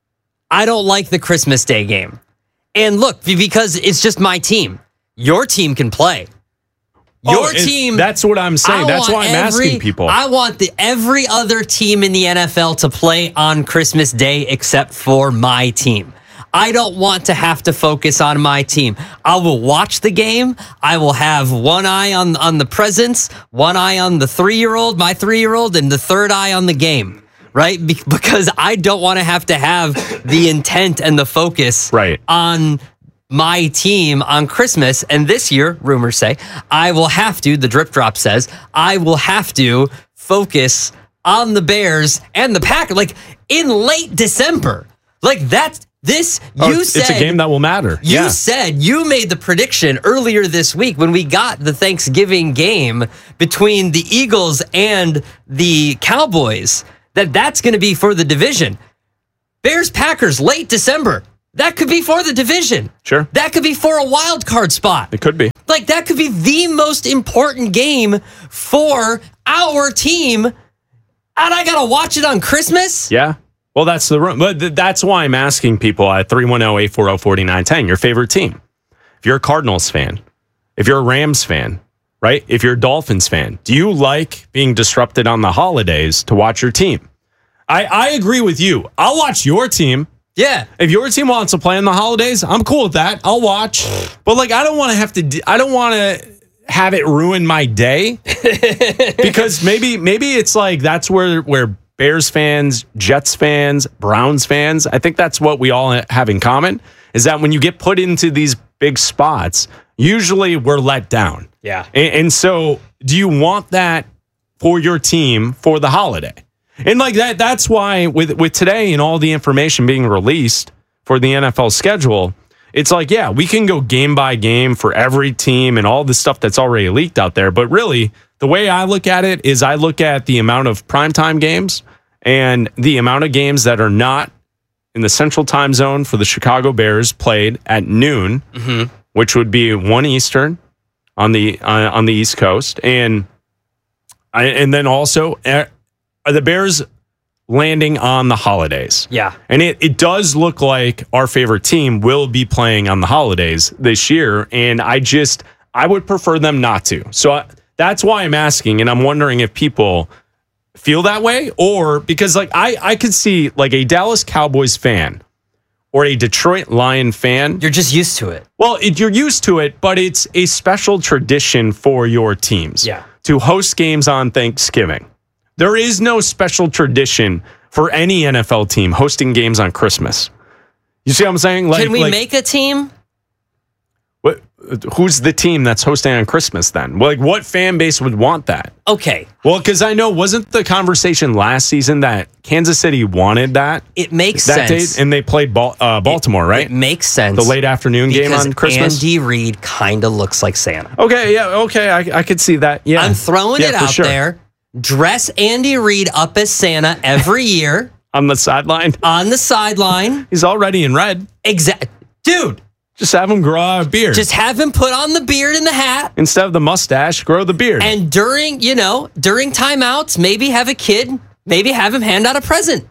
I don't like the Christmas Day game. And look, because it's just my team. Your team can play. Your team. That's what I'm saying. That's why I'm asking people. I want every other team in the NFL to play on Christmas Day except for my team. I don't want to have to focus on my team. I will watch the game. I will have one eye on the presents, one eye on the 3-year-old, my 3-year-old, and the third eye on the game. Right? Because I don't want to have the intent and the focus on my team on Christmas. And this year, rumors say, I will have to, the drip drop says, I will have to focus on the Bears and the Packers. Like, in late December. Like that's this. It's a game that will matter. You said you made the prediction earlier this week when we got the Thanksgiving game between the Eagles and the Cowboys that's going to be for the division. Bears Packers late December. That could be for the division. Sure. That could be for a wild card spot. It could be. Like that could be the most important game for our team. And I got to watch it on Christmas? Yeah. Well, that's the room. But that's why I'm asking people at 310-840-4910, your favorite team. If you're a Cardinals fan, if you're a Rams fan, right? If you're a Dolphins fan, do you like being disrupted on the holidays to watch your team? I agree with you. I'll watch your team. Yeah. If your team wants to play on the holidays, I'm cool with that. I'll watch. But like, I don't want to have it ruin my day because maybe it's like that's where Bears fans, Jets fans, Browns fans, I think that's what we all have in common is that when you get put into these big spots, usually we're let down. Yeah. And so do you want that for your team for the holiday? And like that's why with today and all the information being released for the NFL schedule, it's like, yeah, we can go game by game for every team and all the stuff that's already leaked out there. But really, the way I look at it is I look at the amount of primetime games and the amount of games that are not in the central time zone for the Chicago Bears played at noon, which would be 1 Eastern on the East Coast. And then also, are the Bears landing on the holidays? Yeah. And it does look like our favorite team will be playing on the holidays this year. And I would prefer them not to. So that's why I'm asking. And I'm wondering if people feel that way or because like I could see like a Dallas Cowboys fan or a Detroit Lion fan. You're just used to it. Well, you're used to it, but it's a special tradition for your teams to host games on Thanksgiving. There is no special tradition for any NFL team hosting games on Christmas. You see what I'm saying? Can we make a team? Who's the team that's hosting on Christmas then? Like, what fan base would want that? Okay. Well, because I know, wasn't the conversation last season that Kansas City wanted that? It makes that sense. Date, and they played Baltimore, right? It makes sense. The late afternoon game on Christmas? Andy Reid kind of looks like Santa. Okay, I could see that. Yeah. I'm throwing it out there. Dress Andy Reid up as Santa every year. On the sideline? On the sideline. He's already in red. Exactly. Dude. Just have him grow out a beard. Just have him put on the beard and the hat. Instead of the mustache, grow the beard. And during timeouts, maybe have a kid, maybe have him hand out a present.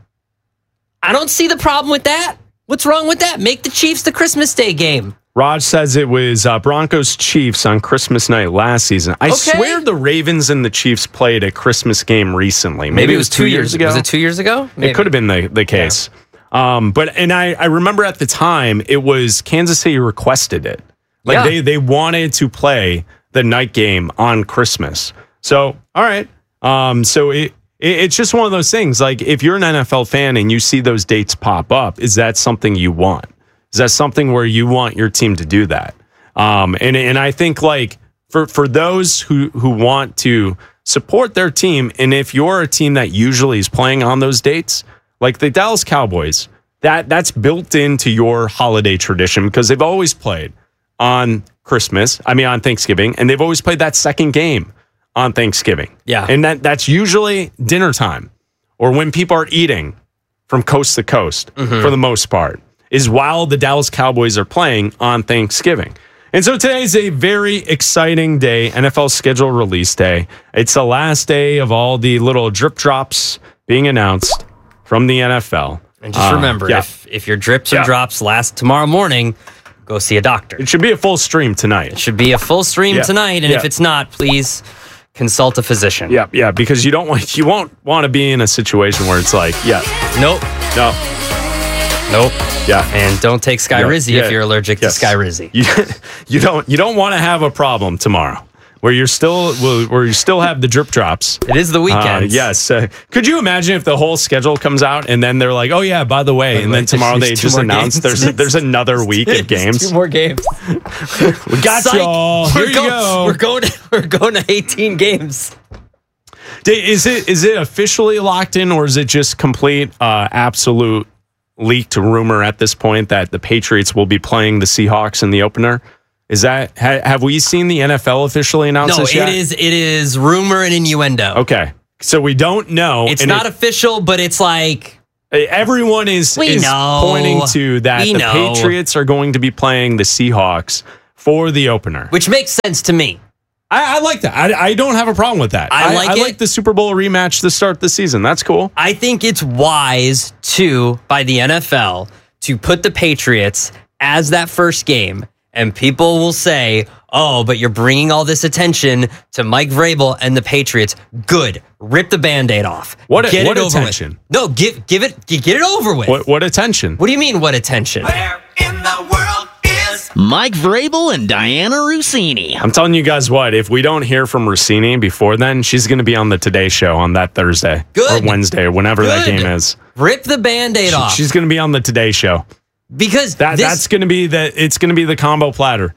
I don't see the problem with that. What's wrong with that? Make the Chiefs the Christmas Day game. Raj says it was Broncos Chiefs on Christmas night last season. I swear the Ravens and the Chiefs played a Christmas game recently. Maybe it was 2 years ago. Was it 2 years ago? Maybe. It could have been the case. Yeah. But I remember at the time it was Kansas City requested it. Like they wanted to play the night game on Christmas. So all right. So it's just one of those things. Like if you're an NFL fan and you see those dates pop up, is that something you want? Is that something where you want your team to do that? And I think like for those who want to support their team, and if you're a team that usually is playing on those dates, like the Dallas Cowboys, that's built into your holiday tradition because they've always played on on Thanksgiving, and they've always played that second game on Thanksgiving. Yeah. And that's usually dinner time or when people are eating from coast to coast for the most part. Is while the Dallas Cowboys are playing on Thanksgiving. And so today is a very exciting day, NFL schedule release day. It's the last day of all the little drip drops being announced from the NFL. And just remember, if your drips or drops last tomorrow morning, go see a doctor. It should be a full stream tonight. It should be a full stream tonight. And if it's not, please consult a physician. Yeah, because you won't want to be in a situation where it's like, Nope. Yeah. And don't take Skyrizi if you're allergic to Skyrizi. You don't want to have a problem tomorrow where you still have the drip drops. It is the weekend. Yes. Could you imagine if the whole schedule comes out and then they're like, oh yeah, by the way, and then tomorrow they just announce there's another week of games. 2 more games. We got y'all. Here you go. We're going to 18 games. Is it officially locked in, or is it just complete, absolute leaked rumor at this point that the Patriots will be playing the Seahawks in the opener? Is that have we seen the NFL officially announce this yet? No, it is rumor and innuendo. Okay, so we don't know. It's not official, but it's like everyone is pointing to that the Patriots are going to be playing the Seahawks for the opener, which makes sense to me. I like that. I don't have a problem with that. I like the Super Bowl rematch to start the season. That's cool. I think it's wise by the NFL to put the Patriots as that first game. And people will say, oh, but you're bringing all this attention to Mike Vrabel and the Patriots. Good. Rip the Band-Aid off. What over attention? With. No, get it over with. What attention? What do you mean, what attention? Where in the world is Mike Vrabel and Diana Rossini? I'm telling you guys what, if we don't hear from Rossini before then, she's going to be on the Today Show on that Thursday. Good. Or Wednesday, or whenever that game is. Rip the Band-Aid off. She's going to be on the Today Show. Because it's going to be the combo platter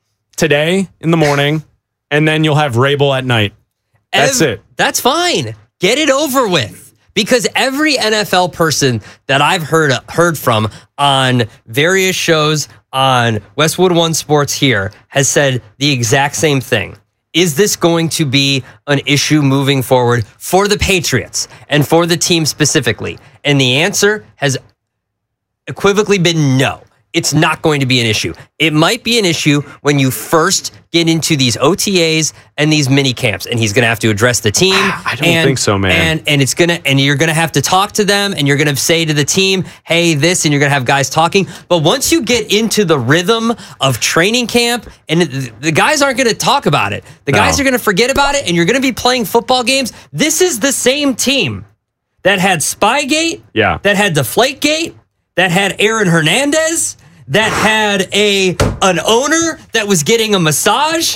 today in the morning, and then you'll have Vrabel at night. That's it. That's fine. Get it over with. Because every NFL person that I've heard from on various shows on Westwood One Sports here has said the exact same thing. Is this going to be an issue moving forward for the Patriots and for the team specifically? And the answer has equivocally been no. It's not going to be an issue. It might be an issue when you first get into these OTAs and these mini camps, and he's going to have to address the team. I don't think so, man. And you're going to have to talk to them, and you're going to say to the team, "Hey, this," and you're going to have guys talking. But once you get into the rhythm of training camp, and the guys aren't going to talk about it, the guys are going to forget about it, and you're going to be playing football games. This is the same team that had Spygate, that had Deflategate, that had Aaron Hernandez, that had an owner that was getting a massage,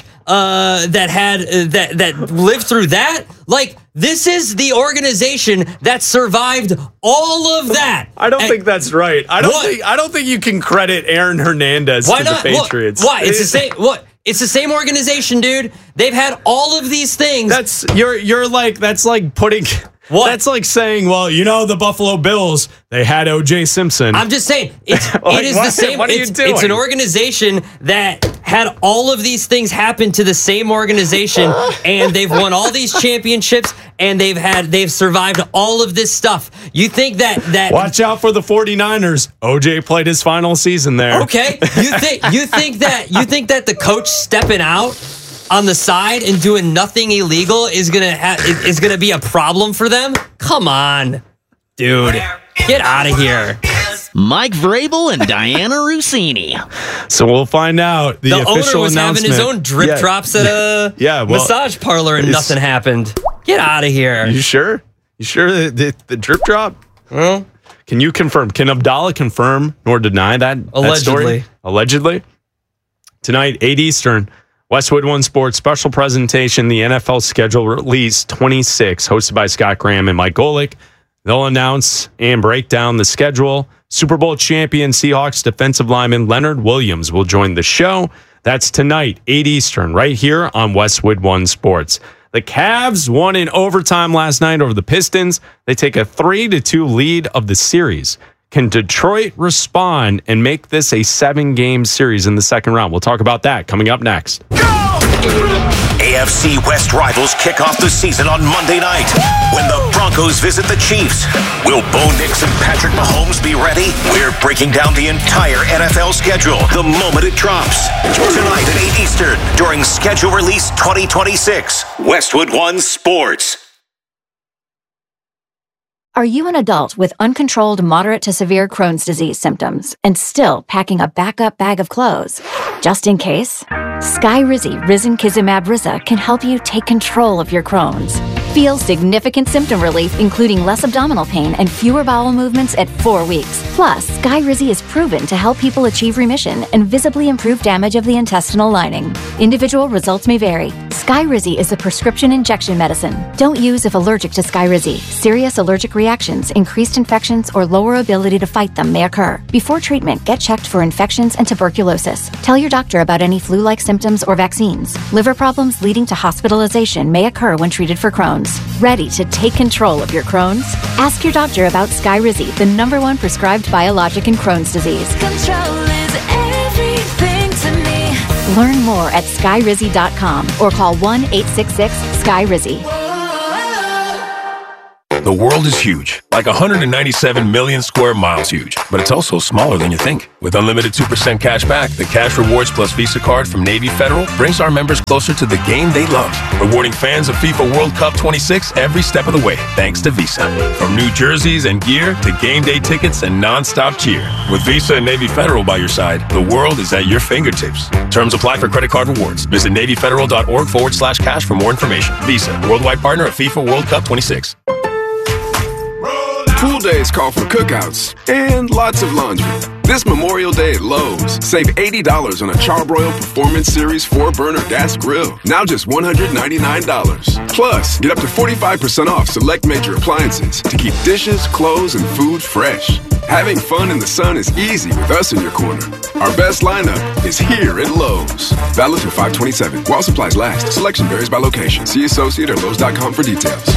that lived through that. Like, this is the organization that survived all of that. I don't think that's right. I don't think you can credit Aaron Hernandez to the Patriots. Why? It's the same. What? It's the same organization, dude. They've had all of these things. That's like putting. What? That's like saying, well, the Buffalo Bills, they had O.J. Simpson. I'm just saying, it is the same. What are you doing? It's an organization that had all of these things happen to the same organization, and they've won all these championships, and they've survived all of this stuff. You think that watch out for the 49ers. O.J. played his final season there. Okay, you think that the coach stepping out on the side and doing nothing illegal is gonna be a problem for them? Come on, dude, get out of here. Mike Vrabel and Diana Rossini. So we'll find out. The official owner was announcement. having his own drip drops at a massage parlor and nothing happened. Get out of here. You sure? You sure the drip drop? Well, can you confirm? Can Abdallah confirm nor deny that? Allegedly. That story? Allegedly. Tonight, 8 Eastern. Westwood One Sports special presentation, the NFL schedule release 26, hosted by Scott Graham and Mike Golick. They'll announce and break down the schedule. Super Bowl champion Seahawks defensive lineman Leonard Williams will join the show. That's tonight, 8 Eastern, right here on Westwood One Sports. The Cavs won in overtime last night over the Pistons. They take a 3-2 lead of the series. Can Detroit respond and make this a 7-game series in the second round? We'll talk about that coming up next. AFC West rivals kick off the season on Monday night when the Broncos visit the Chiefs. Will Bo Nix and Patrick Mahomes be ready? We're breaking down the entire NFL schedule the moment it drops. Tonight at 8 Eastern during Schedule Release 2026. Westwood One Sports. Are you an adult with uncontrolled moderate to severe Crohn's disease symptoms and still packing a backup bag of clothes? Just in case? Skyrizi Risankizumab Riza can help you take control of your Crohn's. Feel significant symptom relief, including less abdominal pain and fewer bowel movements at 4 weeks. Plus, Skyrizi is proven to help people achieve remission and visibly improve damage of the intestinal lining. Individual results may vary. Skyrizi is a prescription injection medicine. Don't use if allergic to Skyrizi. Serious allergic reactions, increased infections, or lower ability to fight them may occur. Before treatment, get checked for infections and tuberculosis. Tell your doctor about any flu-like symptoms or vaccines. Liver problems leading to hospitalization may occur when treated for Crohn's. Ready to take control of your Crohn's? Ask your doctor about Skyrizi, the #1 prescribed biologic in Crohn's disease. Control is everything to me. Learn more at skyrizi.com or call 1-866-SKY-RIZI. The world is huge, like 197 million square miles huge, but it's also smaller than you think. With unlimited 2% cash back, the Cash Rewards Plus Visa card from Navy Federal brings our members closer to the game they love, rewarding fans of FIFA World Cup 26 every step of the way, thanks to Visa. From new jerseys and gear to game day tickets and non-stop cheer. With Visa and Navy Federal by your side, the world is at your fingertips. Terms apply for credit card rewards. Visit NavyFederal.org/cash for more information. Visa, worldwide partner of FIFA World Cup 26. Pool days call for cookouts and lots of laundry. This Memorial Day at Lowe's, save $80 on a Charbroil Performance Series 4-burner gas grill. Now just $199. Plus, get up to 45% off select major appliances to keep dishes, clothes, and food fresh. Having fun in the sun is easy with us in your corner. Our best lineup is here at Lowe's. Valid through 5/27. While supplies last. Selection varies by location. See associate or Lowe's.com for details.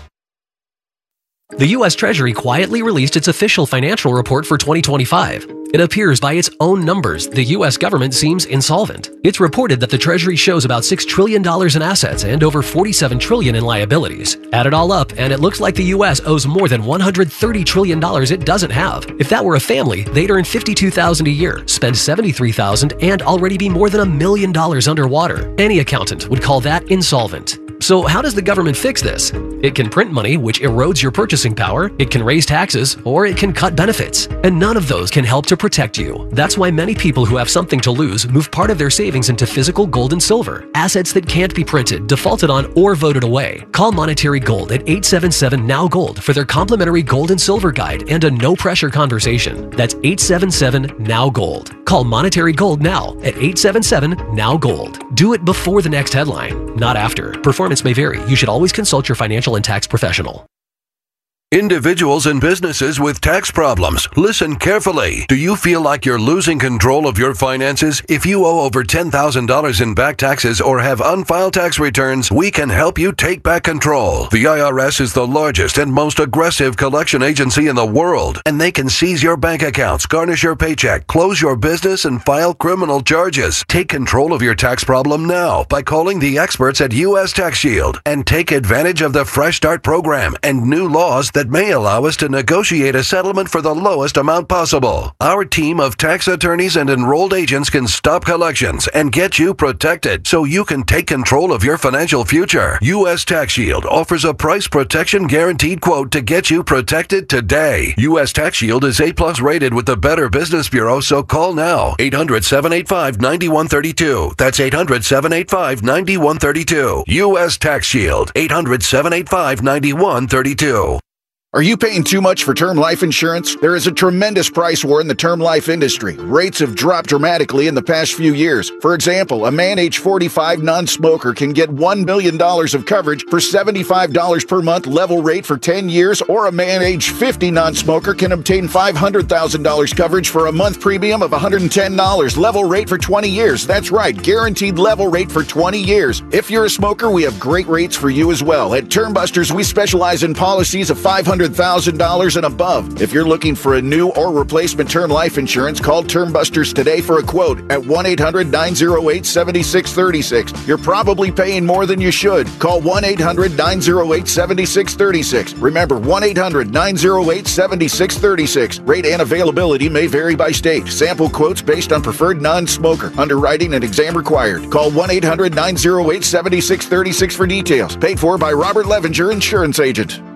The U.S. Treasury quietly released its official financial report for 2025. It appears by its own numbers, the U.S. government seems insolvent. It's reported that the Treasury shows about $6 trillion in assets and over $47 trillion in liabilities. Add it all up, and it looks like the U.S. owes more than $130 trillion it doesn't have. If that were a family, they'd earn $52,000 a year, spend $73,000, and already be more than $1 million underwater. Any accountant would call that insolvent. So how does the government fix this? It can print money, which erodes your purchasing power, it can raise taxes, or it can cut benefits. And none of those can help to protect you. That's why many people who have something to lose move part of their savings into physical gold and silver, assets that can't be printed, defaulted on, or voted away. Call Monetary Gold at 877-NOW-GOLD for their complimentary gold and silver guide and a no-pressure conversation. That's 877-NOW-GOLD. Call Monetary Gold now at 877-NOW-GOLD. Do it before the next headline, not after. Performance may vary. You should always consult your financial and tax professional. Individuals and businesses with tax problems, listen carefully. Do you feel like you're losing control of your finances? If you owe over $10,000 in back taxes or have unfiled tax returns, we can help you take back control. The IRS is the largest and most aggressive collection agency in the world, and they can seize your bank accounts, garnish your paycheck, close your business, and file criminal charges. Take control of your tax problem now by calling the experts at U.S. Tax Shield and take advantage of the Fresh Start program and new laws that may allow us to negotiate a settlement for the lowest amount possible. Our team of tax attorneys and enrolled agents can stop collections and get you protected so you can take control of your financial future. U.S. Tax Shield offers a price protection guaranteed quote to get you protected today. U.S. Tax Shield is A+ rated with the Better Business Bureau, so call now. 800-785-9132. That's 800-785-9132. U.S. Tax Shield. 800-785-9132. Are you paying too much for term life insurance? There is a tremendous price war in the term life industry. Rates have dropped dramatically in the past few years. For example, a man age 45 non-smoker can get $1 million of coverage for $75 per month level rate for 10 years, or a man age 50 non-smoker can obtain $500,000 coverage for a month premium of $110 level rate for 20 years. That's right, guaranteed level rate for 20 years. If you're a smoker, we have great rates for you as well. At Termbusters, we specialize in policies of $500,000 and above. If you're looking for a new or replacement term life insurance, call Termbusters today for a quote at 1-800-908-7636. You're probably paying more than you should. Call 1-800-908-7636. Remember, 1-800-908-7636. Rate and availability may vary by state. Sample quotes based on preferred non-smoker. Underwriting and exam required. Call 1-800-908-7636 for details. Paid for by Robert Levinger, Insurance Agent.